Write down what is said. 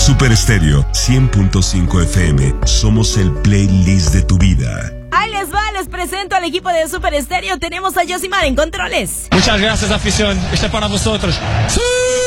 Super Estéreo 100.5 FM. Somos el playlist de tu vida. Ahí les va, les presento al equipo de Super Estéreo. Tenemos a Yosimar en controles. Muchas gracias, afición. Este es para vosotros. ¡Sí!